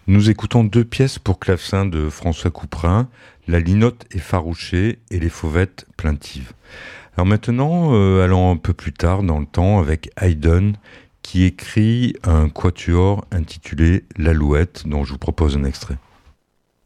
Nous écoutons deux pièces pour clavecin de François Couperin, La linotte effarouchée et Les fauvettes plaintives. Alors maintenant, allons un peu plus tard dans le temps avec Haydn, qui écrit un quatuor intitulé L'Alouette, dont je vous propose un extrait.